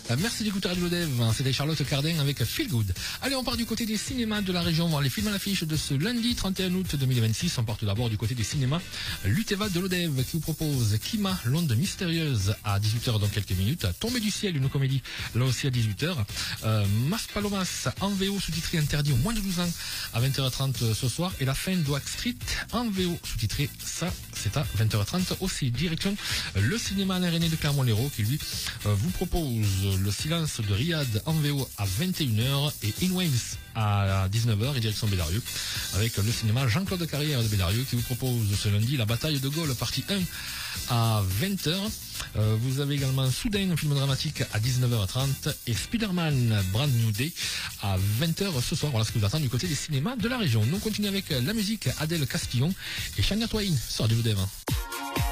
Merci d'écouter Radio Dev. C'était Charlotte Cardin avec Feel Good. Allez, on part du côté des cinémas de la région, voir les films à l'affiche de ce lundi 31 août 2026. On part tout d'abord du côté des cinémas. L'Uteva de l'Odev qui vous propose Kima, l'onde mystérieuse à 18h dans quelques minutes. Tombée du ciel, une comédie, là aussi à 18h. Mas Palomas en VO sous-titré interdit aux moins de 12 ans à 20h30 ce soir. Et la fin d'Oak Street en VO sous-titré, ça c'est à 20h30 aussi. Direction le cinéma Alain René de Clermont-Lérault qui lui vous propose Le silence de Riyad en VO à 21h et In Waves à 19h et direction Bédarieux avec le cinéma Jean-Claude Carrière de Bédarieux qui vous propose ce lundi La bataille de Gaulle partie 1 à 20h. Vous avez également Soudain, un film dramatique à 19h30 et Spider-Man Brand New Day à 20h ce soir. Voilà ce que vous attend du côté des cinémas de la région. Nous on continue avec la musique Adèle Castillon et Shania Twain sur Radio Dev.